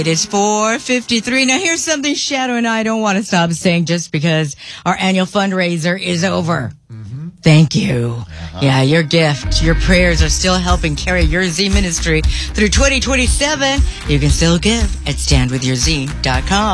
It is 4:53. Now, here's something Shadow and I don't want to stop saying just because our annual fundraiser is over. Thank you. Yeah, your gift, your prayers are still helping carry your Z ministry through 2027. You can still give at standwithyourzine.com.